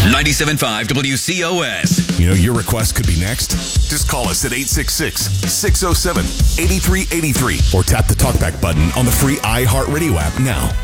97.5 WCOS. You know, your request could be next. Just call us at 866-607-8383 or tap the talkback button on the free iHeartRadio app now.